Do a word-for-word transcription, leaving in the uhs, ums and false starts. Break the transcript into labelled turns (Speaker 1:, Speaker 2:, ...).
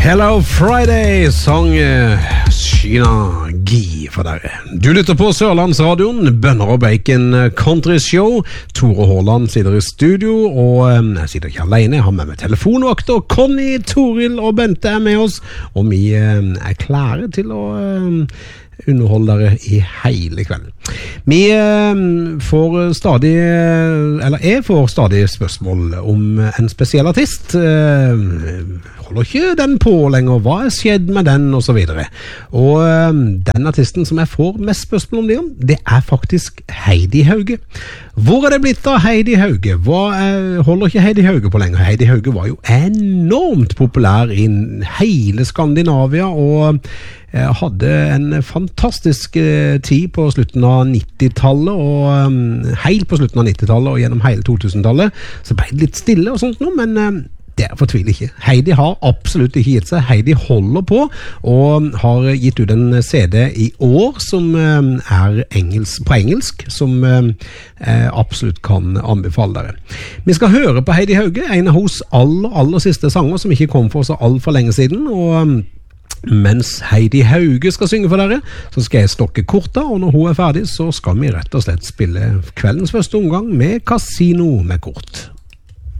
Speaker 1: Hello Friday, sang Sheena G for dere. Du lytter på Sørlandsradioen, Bønner og Bacon Country Show. Tore Håland sitter i studio, og jeg sitter ikke alene. Jeg har med meg telefonvakter. Conny, Toril og Bente er med oss, og vi er klare til å underholde dere i hele kvelden. Vi får stadig, eller jeg får stadig spørsmål om en spesiell artist. Holder ikke den på lenger? Hva er skjedd med den? Og så videre. Og den artisten som jeg får mest spørsmål om det om, det er faktisk Heidi Hauge. Hvor er det blitt av Heidi Hauge? Hva er, holder ikke Heidi Hauge på lenger? Heidi Hauge var jo enormt populær i hele Skandinavia, og hadde en fantastisk tid på slutten av nittitallet, og helt på slutten av nittitallet og gjennom hele to-tusen-tallet, så ble det litt stille og sånt nå, men det fortviler ikke. Heidi har absolutt ikke gitt seg. Heidi holder på, og har gitt ut en C D i år som er engelsk, på engelsk, som jeg absolutt kan anbefale dere. Vi skal høre på Heidi Hauge, en av hos aller, aller siste sanger som ikke kom for så alt for lenge siden, og mens Heidi Hauge skal synge for dere, så skal jeg stokke korta, og når hun er ferdig, så skal vi rett og slett spille kveldens første omgang med Casino med kort.